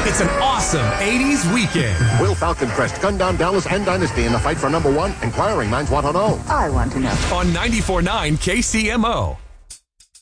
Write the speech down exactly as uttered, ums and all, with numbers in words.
It's an awesome eighties weekend. Will Falcon Crest gun down Dallas and Dynasty in the fight for number one? Inquiring minds want to know. I want to know. On ninety-four point nine K C M O.